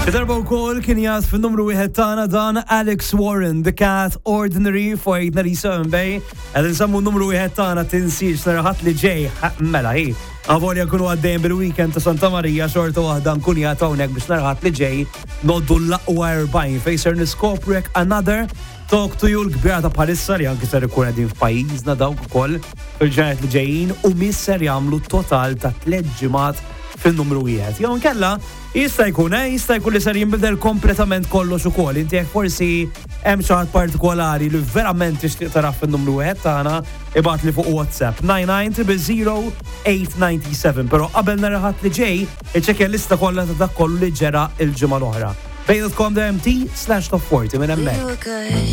Darba wkoll kien jas fin-numru wieħed tagħna dan Alex Warren, The Cat Ordinary for Ordinary Sunday. Qed insemmu n-numru wieħed tagħna tinsiex naraħat li ġej mela hi. Avolja nkunu għaddejn bil-weekend ta' Santa Marija xorta waħda nkun jagħtu hawnhekk biex naraħat li ġej noddu l-aqwa 40 fejn ser niskoprek another Talk to You l-kbira ta' bħalissa li anke ser ikun qegħdin f'pajjiżna dawk ukoll fil-ġranet li ġejjin u min ser jagħmlu total ta' 3 ġimgħat fin-numru wieħed. Jew inkella jista' jkun li ser jinbidel kompletament kollox ukoll. Inti jekk forsi hemm xi ħadd partikolari li verament tixtieq taraf fin-numru wieħed tagħna, ibgħat li fuq WhatsApp 99 però qabel naraħat li ġej, iċċekkja l-lista kollha ta' dak kollu li ġera l-ġimgħa l-oħra. Bejn.com.mt/top40 minn hemmhekk.